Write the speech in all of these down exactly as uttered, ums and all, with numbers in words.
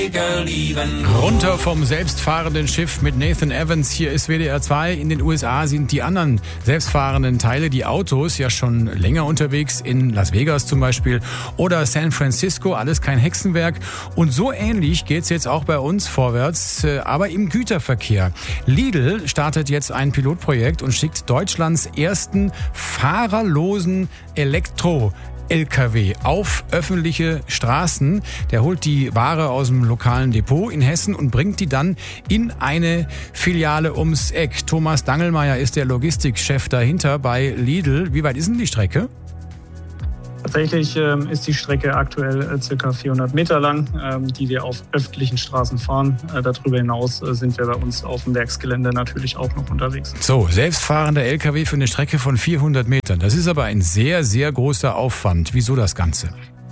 Runter vom selbstfahrenden Schiff mit Nathan Evans. Hier ist W D R zwei. In den U S A sind die anderen selbstfahrenden Teile, die Autos, ja schon länger unterwegs. In Las Vegas zum Beispiel oder San Francisco. Alles kein Hexenwerk. Und so ähnlich geht's jetzt auch bei uns vorwärts, aber im Güterverkehr. Lidl startet jetzt ein Pilotprojekt und schickt Deutschlands ersten fahrerlosen Elektro L K W auf öffentliche Straßen. Der holt die Ware aus dem lokalen Depot in Hessen und bringt die dann in eine Filiale ums Eck. Thomas Dangelmeier ist der Logistikchef dahinter bei Lidl. Wie weit ist denn die Strecke? Tatsächlich ähm, ist die Strecke aktuell äh, ca. vierhundert Meter lang, ähm, die wir auf öffentlichen Straßen fahren. Äh, darüber hinaus äh, sind wir bei uns auf dem Werksgelände natürlich auch noch unterwegs. So, selbstfahrender L K W für eine Strecke von vierhundert Metern. Das ist aber ein sehr, sehr großer Aufwand. Wieso das Ganze?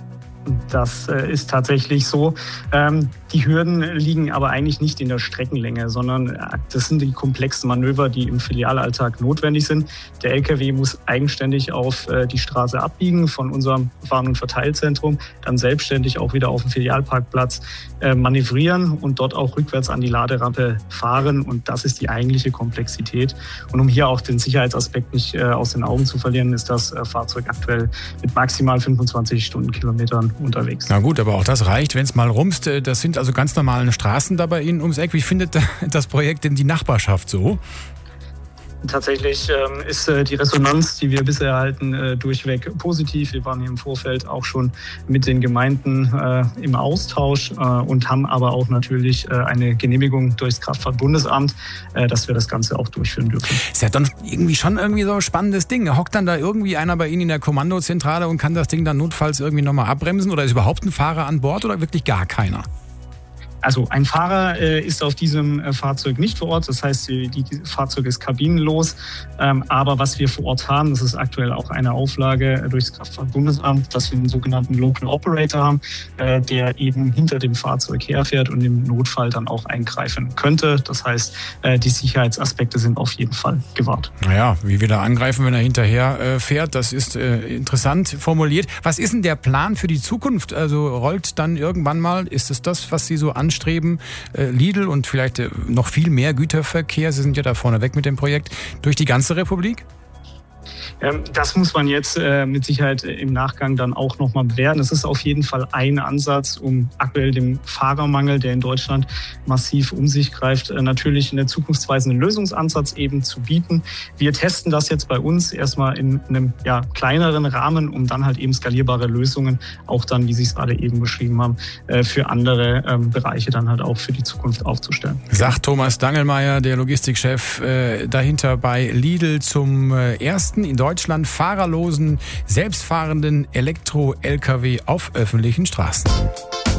Das äh, ist tatsächlich so. Ähm, die Hürden liegen aber eigentlich nicht in der Streckenlänge, sondern äh, das sind die komplexen Manöver, die im Filialalltag notwendig sind. Der L K W muss eigenständig auf äh, die Straße abbiegen von unserem Warn- und Verteilzentrum, dann selbstständig auch wieder auf dem Filialparkplatz äh, manövrieren und dort auch rückwärts an die Laderampe fahren. Und das ist die eigentliche Komplexität. Und um hier auch den Sicherheitsaspekt nicht äh, aus den Augen zu verlieren, ist das äh, Fahrzeug aktuell mit maximal fünfundzwanzig Stundenkilometern unterwegs. Na gut, aber auch das reicht, wenn es mal rumst. Das sind also ganz normale Straßen da bei Ihnen ums Eck. Wie findet das Projekt denn die Nachbarschaft so? Tatsächlich ähm, ist äh, die Resonanz, die wir bisher erhalten, äh, durchweg positiv. Wir waren hier im Vorfeld auch schon mit den Gemeinden äh, im Austausch äh, und haben aber auch natürlich äh, eine Genehmigung durchs Kraftfahrtbundesamt, äh, dass wir das Ganze auch durchführen dürfen. Ist ja dann irgendwie schon irgendwie so ein spannendes Ding. Hockt dann da irgendwie einer bei Ihnen in der Kommandozentrale und kann das Ding dann notfalls irgendwie nochmal abbremsen? Oder ist überhaupt ein Fahrer an Bord oder wirklich gar keiner? Also ein Fahrer äh, ist auf diesem äh, Fahrzeug nicht vor Ort, das heißt, die, die Fahrzeug ist kabinenlos. Ähm, aber was wir vor Ort haben, das ist aktuell auch eine Auflage äh, durch das Kraftfahrtbundesamt, dass wir einen sogenannten Local Operator haben, äh, der eben hinter dem Fahrzeug herfährt und im Notfall dann auch eingreifen könnte. Das heißt, äh, die Sicherheitsaspekte sind auf jeden Fall gewahrt. Naja, wie wir da angreifen, wenn er hinterher äh, fährt, das ist äh, interessant formuliert. Was ist denn der Plan für die Zukunft? Also rollt dann irgendwann mal, ist es das, was Sie so anschauen? Streben, äh, Lidl und vielleicht äh, noch viel mehr Güterverkehr, Sie sind ja da vorne weg mit dem Projekt, durch die ganze Republik? Das muss man jetzt äh, mit Sicherheit im Nachgang dann auch nochmal bewerten. Es ist auf jeden Fall ein Ansatz, um aktuell dem Fahrermangel, der in Deutschland massiv um sich greift, äh, natürlich einen zukunftsweisenden Lösungsansatz eben zu bieten. Wir testen das jetzt bei uns erstmal in einem ja, kleineren Rahmen, um dann halt eben skalierbare Lösungen, auch dann, wie Sie es gerade eben beschrieben haben, äh, für andere ähm, Bereiche dann halt auch für die Zukunft aufzustellen. Sagt Thomas Dangelmeier, der Logistikchef äh, dahinter bei Lidl, zum äh, ersten in Deutschland fahrerlosen, selbstfahrenden Elektro-L K W auf öffentlichen Straßen.